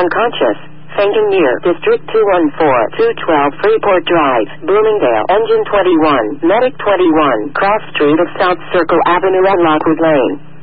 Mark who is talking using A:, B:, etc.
A: unconscious. Fainting near District 214, 212 Freeport Drive, Bloomingdale. Engine 21, Medic 21, Cross Street of South Circle Avenue at Lockwood Lane.